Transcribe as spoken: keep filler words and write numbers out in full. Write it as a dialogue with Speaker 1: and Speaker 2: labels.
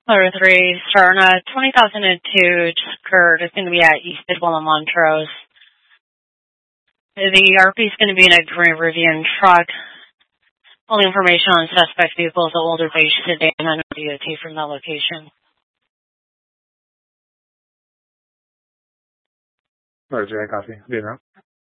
Speaker 1: Number three, starting at twenty thousand two, just occurred. It's going to be at East Bidwell and Montrose. The R P is going to be in a Green Rivian truck. All the information on suspect vehicle is an older beige sedan and a D O T from that location.
Speaker 2: Roger, I copy. Do that.